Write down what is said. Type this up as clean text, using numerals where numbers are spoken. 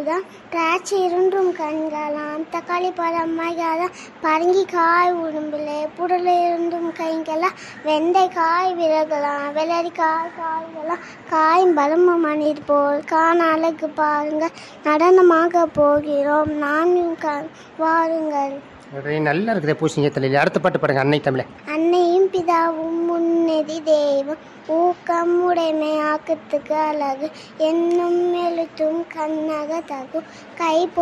பூதான் திராட்சை இருண்டும் கண்களாம் தக்காளி பழம் மைகாதான் பரங்கிக்காய் உடம்புலே புடலை இருந்தும் கைங்கெல்லாம் வெண்டைக்காய் விறகலாம் வெள்ளரிக்காய் காய்களாம் காயும் பலமும் மணிர் போல் காண அழகு பாருங்கள் நடனமாக போகிறோம் நானும் வாருங்கள். நல்லா இருக்குது பூசணிக்காய் தலையில். அடுத்த பாட்டு பாடுங்க. அன்னை தமிழ. அன்னையும் பிதாவும் முன்னெதி தெய்வம் ஊக்கம் உடைமை ஆக்கத்துக்கு அழகு என்னும் எழுத்தும் கண்ணக தகும் கை